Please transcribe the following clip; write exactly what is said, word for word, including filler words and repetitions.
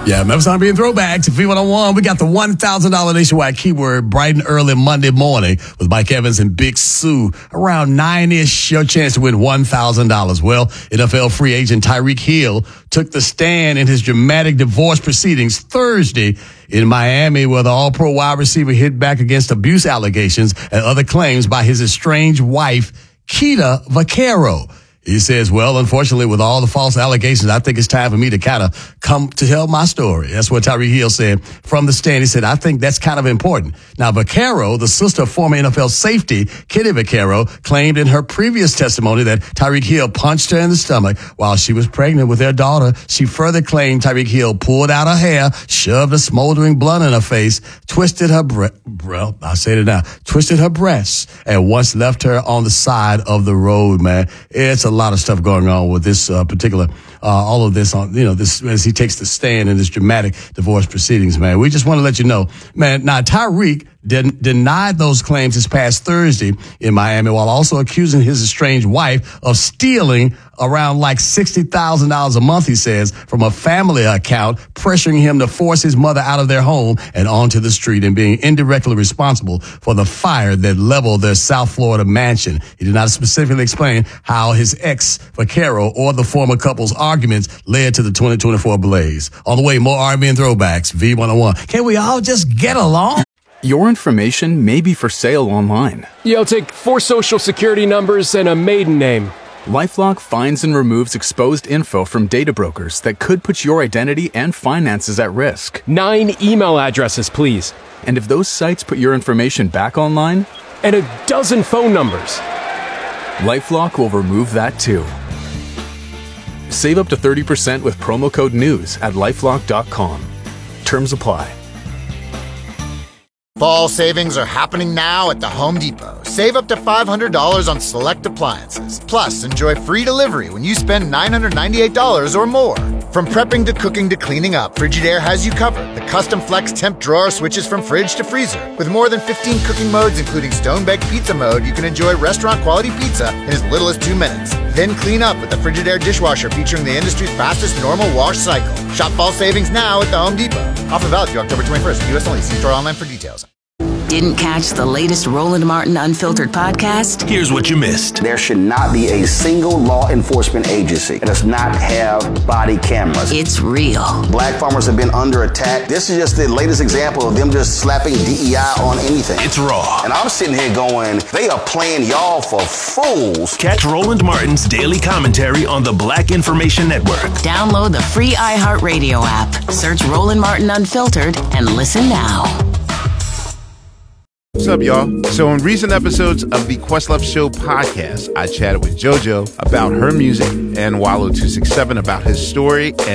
Yeah, Memphis R and B and Throwbacks. V one oh one, we got the one thousand dollars nationwide keyword bright and early Monday morning with Mike Evans and Big Sue. Around nine-ish, your chance to win one thousand dollars. Well, N F L free agent Tyreek Hill took the stand in his dramatic divorce proceedings Thursday in Miami, where the all-pro wide receiver hit back against abuse allegations and other claims by his estranged wife, Keita Vaquero. He says, well, unfortunately, with all the false allegations, I think it's time for me to kind of come to tell my story. That's what Tyreek Hill said from the stand. He said, I think that's kind of important. Now, Vaquero, the sister of former N F L safety Kitty Vaquero, claimed in her previous testimony that Tyreek Hill punched her in the stomach while she was pregnant with their daughter. She further claimed Tyreek Hill pulled out her hair, shoved a smoldering blunt in her face, twisted her bre- well, I'll say it now, twisted her breasts, and once left her on the side of the road, man. It's a lot of stuff going on with this uh, particular, uh, all of this on, you know, this, as he takes the stand in this dramatic divorce proceedings, man. We just want to let you know, man, now Tyreek Den- denied those claims this past Thursday in Miami while also accusing his estranged wife of stealing around like sixty thousand dollars a month, he says, from a family account, pressuring him to force his mother out of their home and onto the street and being indirectly responsible for the fire that leveled their South Florida mansion. He did not specifically explain how his ex, Vaquero, or the former couple's arguments led to the twenty twenty-four blaze. On the way, more R and B and Throwbacks, V one oh one. Can we all just get along? Your information may be for sale online. Yo, take four social security numbers and a maiden name. LifeLock finds and removes exposed info from data brokers that could put your identity and finances at risk. Nine email addresses, please. And if those sites put your information back online? And a dozen phone numbers. LifeLock will remove that too. Save up to thirty percent with promo code NEWS at lifelock dot com. Terms apply. Fall savings are happening now at the Home Depot. Save up to five hundred dollars on select appliances. Plus, enjoy free delivery when you spend nine hundred ninety-eight dollars or more. From prepping to cooking to cleaning up, Frigidaire has you covered. The custom flex temp drawer switches from fridge to freezer. With more than fifteen cooking modes, including stone-baked pizza mode, you can enjoy restaurant-quality pizza in as little as two minutes. Then clean up with the Frigidaire dishwasher featuring the industry's fastest normal wash cycle. Shop fall savings now at the Home Depot. Offer valid through October twenty-first. U S only. See store online for details. Didn't catch the latest Roland Martin Unfiltered podcast? Here's what you missed. There should not be a single law enforcement agency that does not have body cameras. It's real. Black farmers have been under attack. This is just the latest example of them just slapping D E I on anything. It's raw. And I'm sitting here going, they are playing y'all for fools. Catch Roland Martin's daily commentary on the Black Information Network. Download the free iHeartRadio app. Search Roland Martin Unfiltered and listen now. What's up, y'all? So in recent episodes of the Questlove Show podcast, I chatted with JoJo about her music and Wallow two six seven about his story and